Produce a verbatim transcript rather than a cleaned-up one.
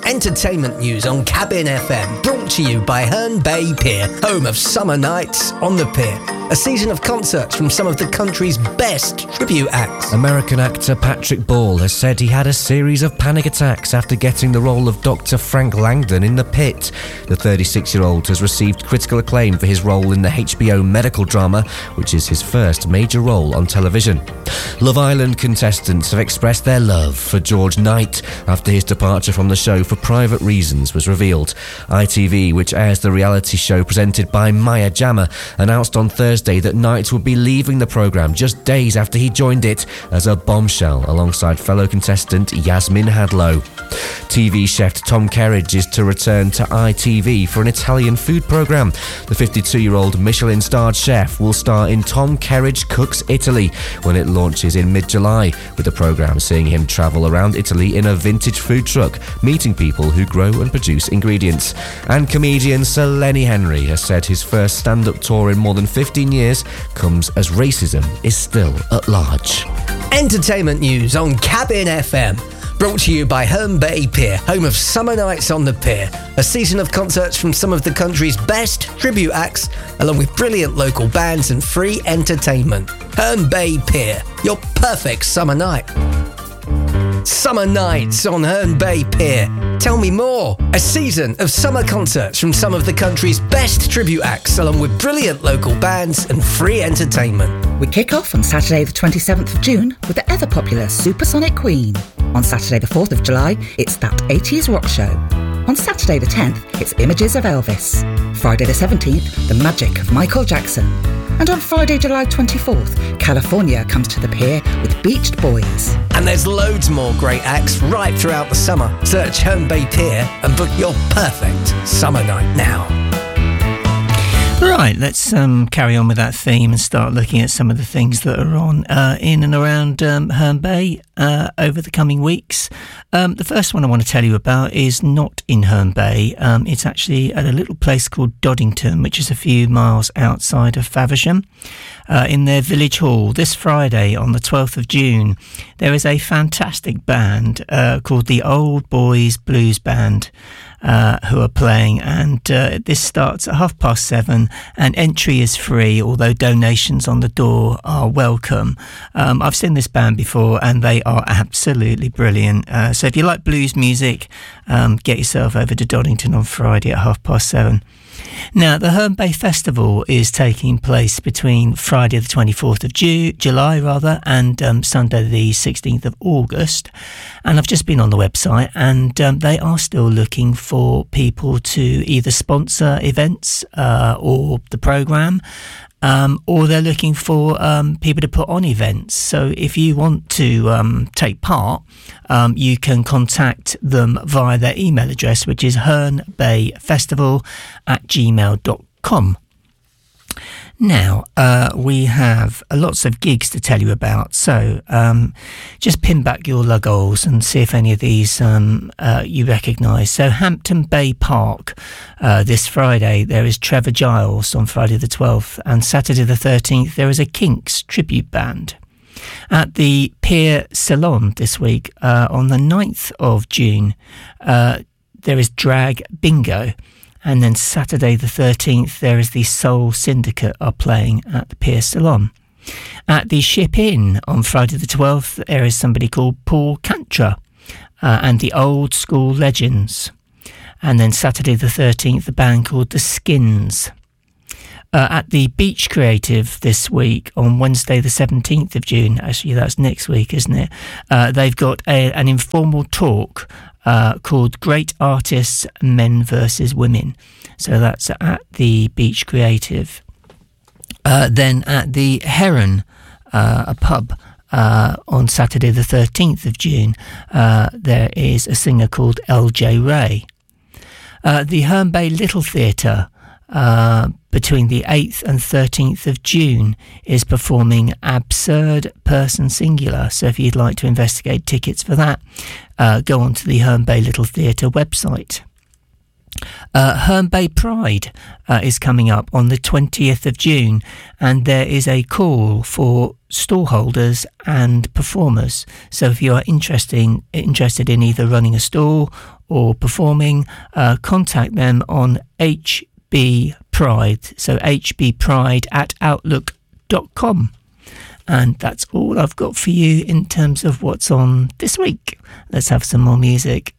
Entertainment news on Cabin F M, brought to you by Herne Bay Pier, home of Summer Nights on the Pier. A season of concerts from some of the country's best tribute acts. American actor Patrick Ball has said he had a series of panic attacks after getting the role of Doctor Frank Langdon in The Pit. The thirty-six-year-old has received critical acclaim for his role in the H B O medical drama, which is his first major role on television. Love Island contestants have expressed their love for George Knight after his departure from the show for private reasons was revealed. I T V, which airs the reality show presented by Maya Jama, announced on Thursday that Knight would be leaving the programme just days after he joined it as a bombshell alongside fellow contestant Yasmin Hadlow. T V chef Tom Kerridge is to return to I T V for an Italian food programme. The fifty-two-year-old Michelin-starred chef will star in Tom Kerridge Cooks Italy when it launches in mid-July, with the programme seeing him travel around Italy in a vintage food truck, meeting people who grow and produce ingredients. And comedian Sir Lenny Henry has said his first stand-up tour in more than fifteen years comes as racism is still at large. Entertainment news on Cabin F M. Brought to you by Herne Bay Pier, home of Summer Nights on the Pier. A season of concerts from some of the country's best tribute acts, along with brilliant local bands and free entertainment. Herne Bay Pier, your perfect summer night. Summer Nights on Herne Bay Pier. Tell me more. A season of summer concerts from some of the country's best tribute acts, along with brilliant local bands and free entertainment. We kick off on Saturday the twenty-seventh of June with the ever-popular Supersonic Queen. On Saturday the fourth of July, it's That eighties Rock Show. On Saturday the tenth, it's Images of Elvis. Friday the seventeenth, The Magic of Michael Jackson. And on Friday, July twenty-fourth, California comes to the Pier with Beached Boys. And there's loads more great acts right throughout the summer. Search Herne Bay Pier and book your perfect summer night now. Right, let's um, carry on with that theme and start looking at some of the things that are on uh, in and around um, Herne Bay uh, over the coming weeks. Um, the first one I want to tell you about is not in Herne Bay. Um, it's actually at a little place called Doddington, which is a few miles outside of Faversham. Uh, in their village hall this Friday on the twelfth of June, there is a fantastic band uh, called the Old Boys Blues Band. Uh, who are playing, and uh, this starts at half past seven, and entry is free, although donations on the door are welcome. Um, I've seen this band before and they are absolutely brilliant. Uh, so if you like blues music, um, get yourself over to Doddington on Friday at half past seven. Now, the Herne Bay Festival is taking place between Friday the twenty-fourth of Ju- July rather, and um, Sunday the sixteenth of August. And I've just been on the website, and um, they are still looking for people to either sponsor events uh, or the programme. Um, or they're looking for um, people to put on events. So if you want to um, take part, um, you can contact them via their email address, which is hernebayfestival at gmail dot com. Now, uh, we have lots of gigs to tell you about, so um, just pin back your luggoles and see if any of these um, uh, you recognise. So Hampton Bay Park, uh, this Friday, there is Trevor Giles on Friday the twelfth, and Saturday the thirteenth, there is a Kinks tribute band. At the Pier Salon this week, uh, on the ninth of June, uh, there is Drag Bingo. And then Saturday the thirteenth, there is the Soul Syndicate are playing at the Pier Salon. At the Ship Inn on Friday the twelfth, there is somebody called Paul Cantra uh, and the Old School Legends. And then Saturday the thirteenth, a band called The Skins. Uh, at the Beach Creative this week on Wednesday the seventeenth of June, actually that's next week, isn't it? Uh, they've got a, an informal talk Uh, called Great Artists, Men versus Women. So that's at the Beach Creative. Uh, then at the Heron, uh, a pub, uh, on Saturday the thirteenth of June, uh, there is a singer called L J Ray. Uh, the Herne Bay Little Theatre, uh, between the eighth and thirteenth of June, is performing Absurd Person Singular. So if you'd like to investigate tickets for that, uh, go on to the Herne Bay Little Theatre website. Uh, Herne Bay Pride uh, is coming up on the twentieth of June, and there is a call for stallholders and performers. So if you are interested interested in either running a stall or performing, uh, contact them on H B Pride. So H B Pride at outlook dot com. And that's all I've got for you in terms of what's on this week. Let's have some more music.